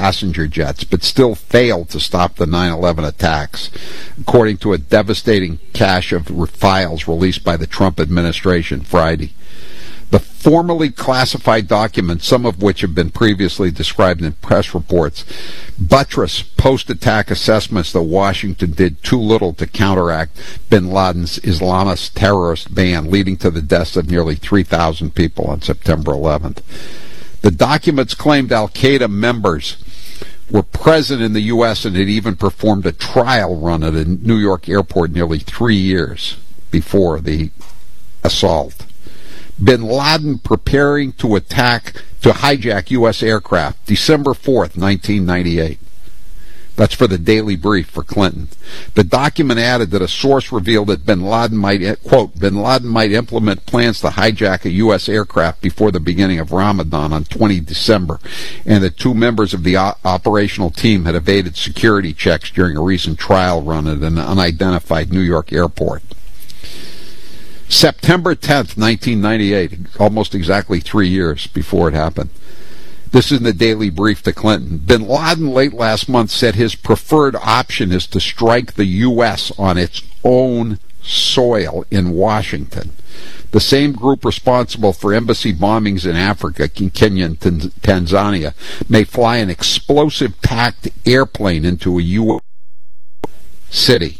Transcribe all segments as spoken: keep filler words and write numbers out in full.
passenger jets, but still failed to stop the nine eleven attacks, according to a devastating cache of files released by the Trump administration Friday. The formerly classified documents, some of which have been previously described in press reports, buttress post-attack assessments that Washington did too little to counteract bin Laden's Islamist terrorist ban, leading to the deaths of nearly three thousand people on September eleventh. The documents claimed al-Qaeda members were present in the U S and had even performed a trial run at a New York airport nearly three years before the assault. Bin Laden preparing to attack, to hijack U S aircraft, December fourth, nineteen ninety-eight. That's for the Daily Brief for Clinton. The document added that a source revealed that bin Laden might, quote, bin Laden might implement plans to hijack a U S aircraft before the beginning of Ramadan on the twentieth of December, and that two members of the o- operational team had evaded security checks during a recent trial run at an unidentified New York airport. September tenth, nineteen ninety-eight, almost exactly three years before it happened. This is in the Daily Brief to Clinton. Bin Laden late last month said his preferred option is to strike the U S on its own soil in Washington. The same group responsible for embassy bombings in Africa, Kenya and Tanzania, may fly an explosive-packed airplane into a U S city.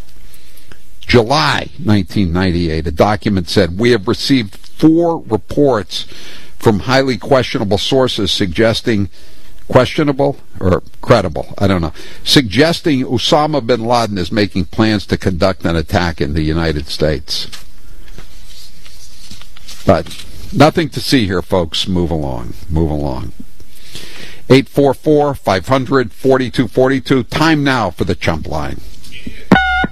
July nineteen ninety-eight, a document said, we have received four reports from highly questionable sources suggesting, questionable or credible, I don't know, suggesting Osama bin Laden is making plans to conduct an attack in the United States. But nothing to see here, folks. Move along. Move along. eight four four, five hundred, forty-two forty-two. Time now for the Chump Line.